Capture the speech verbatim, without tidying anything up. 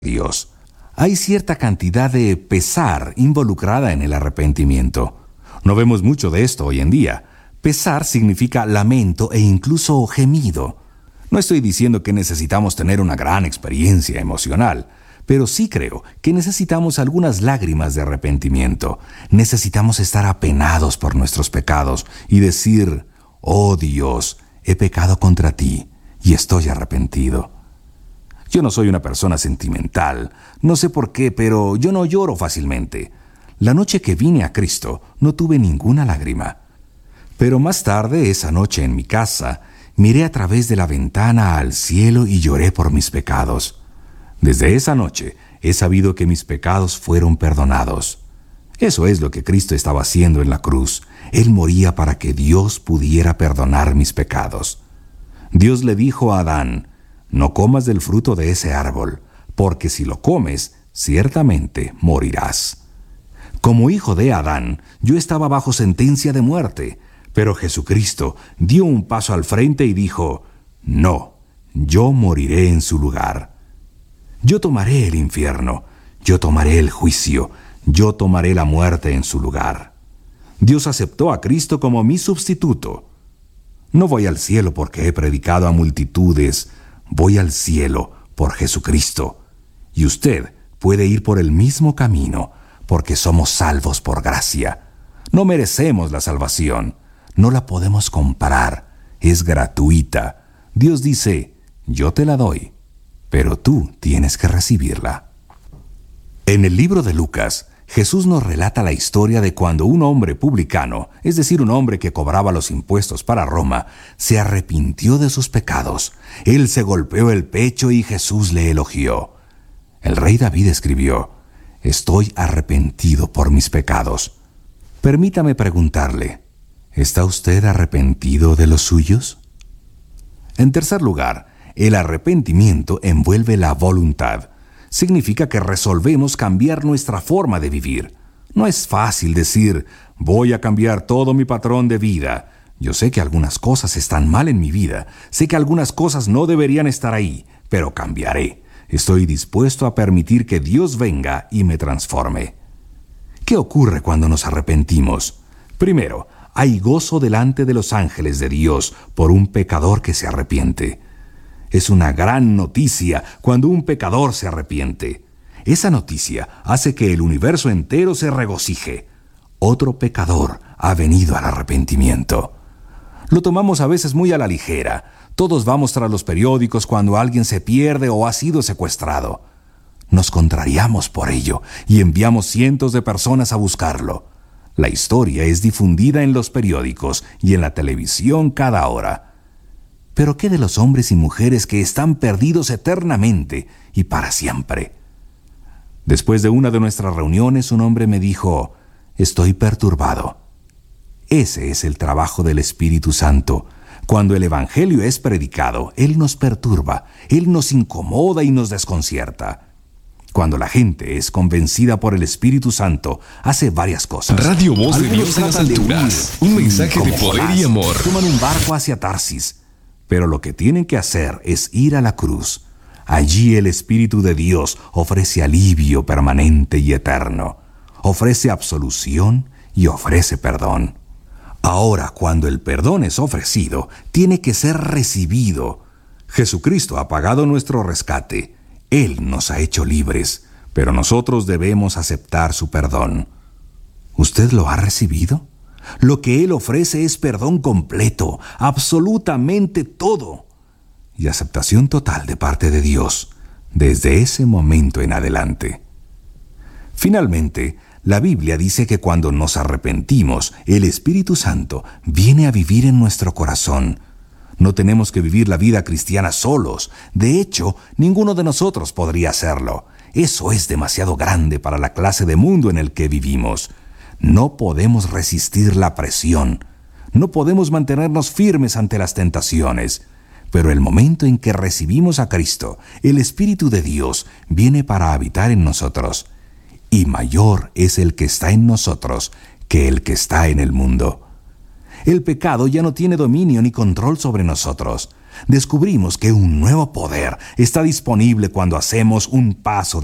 Dios. Hay cierta cantidad de pesar involucrada en el arrepentimiento. No vemos mucho de esto hoy en día. Pesar significa lamento e incluso gemido. No estoy diciendo que necesitamos tener una gran experiencia emocional, pero sí creo que necesitamos algunas lágrimas de arrepentimiento. Necesitamos estar apenados por nuestros pecados y decir: «Oh Dios, he pecado contra ti y estoy arrepentido». Yo no soy una persona sentimental, no sé por qué, pero yo no lloro fácilmente. La noche que vine a Cristo no tuve ninguna lágrima. Pero más tarde, esa noche en mi casa, miré a través de la ventana al cielo y lloré por mis pecados. Desde esa noche he sabido que mis pecados fueron perdonados. Eso es lo que Cristo estaba haciendo en la cruz. Él moría para que Dios pudiera perdonar mis pecados. Dios le dijo a Adán: «No comas del fruto de ese árbol, porque si lo comes, ciertamente morirás». Como hijo de Adán, yo estaba bajo sentencia de muerte, pero Jesucristo dio un paso al frente y dijo: «No, yo moriré en su lugar. Yo tomaré el infierno, yo tomaré el juicio, yo tomaré la muerte en su lugar». Dios aceptó a Cristo como mi sustituto. No voy al cielo porque he predicado a multitudes. Voy al cielo por Jesucristo. Y usted puede ir por el mismo camino, porque somos salvos por gracia. No merecemos la salvación. No la podemos comprar. Es gratuita. Dios dice: «Yo te la doy, pero tú tienes que recibirla». En el libro de Lucas, Jesús nos relata la historia de cuando un hombre publicano, es decir, un hombre que cobraba los impuestos para Roma, se arrepintió de sus pecados. Él se golpeó el pecho y Jesús le elogió. El rey David escribió: «Estoy arrepentido por mis pecados». Permítame preguntarle, ¿está usted arrepentido de los suyos? En tercer lugar, el arrepentimiento envuelve la voluntad. Significa que resolvemos cambiar nuestra forma de vivir. No es fácil decir: «Voy a cambiar todo mi patrón de vida». Yo sé que algunas cosas están mal en mi vida, sé que algunas cosas no deberían estar ahí, pero cambiaré. Estoy dispuesto a permitir que Dios venga y me transforme. ¿Qué ocurre cuando nos arrepentimos? Primero, hay gozo delante de los ángeles de Dios por un pecador que se arrepiente. Es una gran noticia cuando un pecador se arrepiente. Esa noticia hace que el universo entero se regocije. Otro pecador ha venido al arrepentimiento. Lo tomamos a veces muy a la ligera. Todos vamos tras los periódicos cuando alguien se pierde o ha sido secuestrado. Nos contrariamos por ello y enviamos cientos de personas a buscarlo. La historia es difundida en los periódicos y en la televisión cada hora. Pero ¿qué de los hombres y mujeres que están perdidos eternamente y para siempre? Después de una de nuestras reuniones, un hombre me dijo: «Estoy perturbado». Ese es el trabajo del Espíritu Santo. Cuando el Evangelio es predicado, Él nos perturba, Él nos incomoda y nos desconcierta. Cuando la gente es convencida por el Espíritu Santo, hace varias cosas. Radio Voz de Algunos Dios en las tratan de alturas. huir, Un mensaje de como poder Jonás, y amor. Toman un barco hacia Tarsis. Pero lo que tienen que hacer es ir a la cruz. Allí el Espíritu de Dios ofrece alivio permanente y eterno. Ofrece absolución y ofrece perdón. Ahora, cuando el perdón es ofrecido, tiene que ser recibido. Jesucristo ha pagado nuestro rescate. Él nos ha hecho libres, pero nosotros debemos aceptar su perdón. ¿Usted lo ha recibido? Lo que Él ofrece es perdón completo, absolutamente todo, y aceptación total de parte de Dios, desde ese momento en adelante. Finalmente, la Biblia dice que cuando nos arrepentimos, el Espíritu Santo viene a vivir en nuestro corazón. No tenemos que vivir la vida cristiana solos. De hecho, ninguno de nosotros podría hacerlo. Eso es demasiado grande para la clase de mundo en el que vivimos. No podemos resistir la presión. No podemos mantenernos firmes ante las tentaciones. Pero el momento en que recibimos a Cristo, el Espíritu de Dios viene para habitar en nosotros. Y mayor es el que está en nosotros que el que está en el mundo. El pecado ya no tiene dominio ni control sobre nosotros. descubrimos que un nuevo poder está disponible cuando hacemos un paso